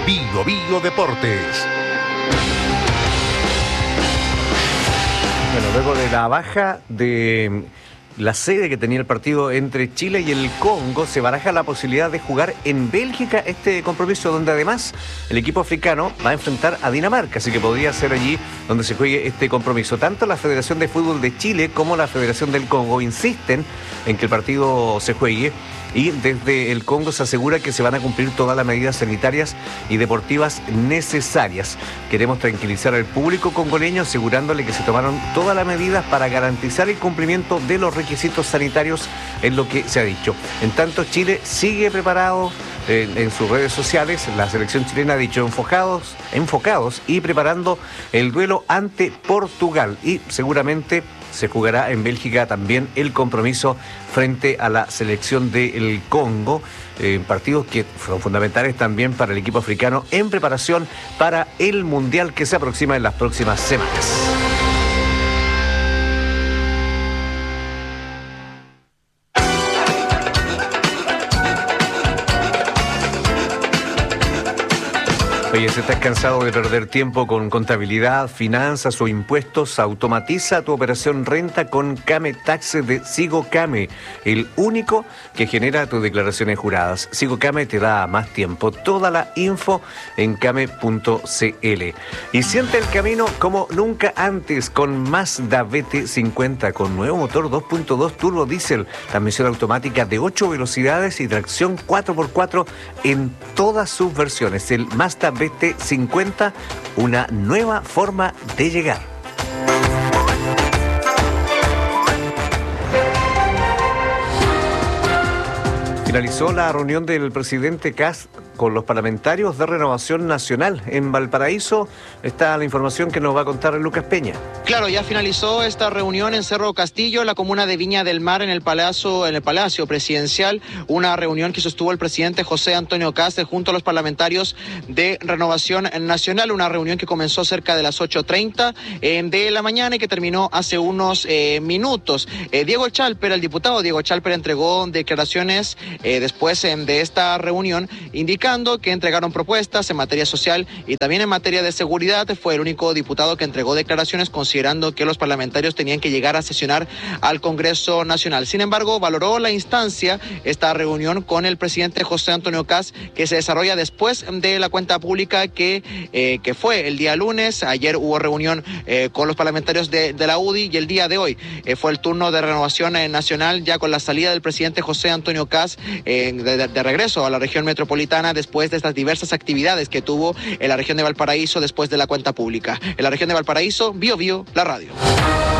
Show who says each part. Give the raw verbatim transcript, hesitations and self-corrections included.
Speaker 1: Bio Bio Deportes.
Speaker 2: Bueno, luego de la baja de la sede que tenía el partido entre Chile y el Congo, se baraja la posibilidad de jugar en Bélgica este compromiso, donde además el equipo africano va a enfrentar a Dinamarca, así que podría ser allí donde se juegue este compromiso. Tanto la Federación de Fútbol de Chile como la Federación del Congo insisten en que el partido se juegue, y desde el Congo se asegura que se van a cumplir todas las medidas sanitarias y deportivas necesarias. Queremos tranquilizar al público congoleño asegurándole que se tomaron todas las medidas para garantizar el cumplimiento de los requisitos sanitarios, en lo que se ha dicho. En tanto, Chile sigue preparado eh, en sus redes sociales. La selección chilena ha dicho enfocados, enfocados y preparando el duelo ante Portugal, y seguramente se jugará en Bélgica también el compromiso frente a la selección del Congo, eh, partidos que son fundamentales también para el equipo africano en preparación para el Mundial que se aproxima en las próximas semanas. Oye, si estás cansado de perder tiempo con contabilidad, finanzas o impuestos, automatiza tu operación renta con Came Tax de SigoCame, el único que genera tus declaraciones juradas. SigoCame te da más tiempo. Toda la info en came punto cl. Y siente el camino como nunca antes con Mazda B T cincuenta, con nuevo motor dos punto dos turbo diésel, transmisión automática de ocho velocidades y tracción cuatro por cuatro en todas sus versiones. El Mazda B T cincuenta, una nueva forma de llegar. Finalizó la reunión del presidente Kast con los parlamentarios de Renovación Nacional en Valparaíso. Está la información que nos va a contar Lucas Peña.
Speaker 3: Claro, ya finalizó esta reunión en Cerro Castillo, en la comuna de Viña del Mar, en el Palacio, en el Palacio Presidencial. Una reunión que sostuvo el presidente José Antonio Kast junto a los parlamentarios de Renovación Nacional. Una reunión que comenzó cerca de las ocho treinta eh, de la mañana y que terminó hace unos eh, minutos. Eh, Diego Chalper, el diputado Diego Chalper, entregó declaraciones eh, después eh, de esta reunión, indicando que entregaron propuestas en materia social y también en materia de seguridad. Fue el único diputado que entregó declaraciones, considerando que los parlamentarios tenían que llegar a sesionar al Congreso Nacional. Sin embargo, valoró la instancia, esta reunión con el presidente José Antonio Kast, que se desarrolla después de la cuenta pública que, eh, que fue el día lunes. Ayer hubo reunión eh, con los parlamentarios de, de la U D I, y el día de hoy eh, fue el turno de Renovación eh, Nacional, ya con la salida del presidente José Antonio Kast eh, de, de, de regreso a la región metropolitana, después de estas diversas actividades que tuvo en la región de Valparaíso después de la cuenta pública. En la región de Valparaíso, Bio Bio, la radio.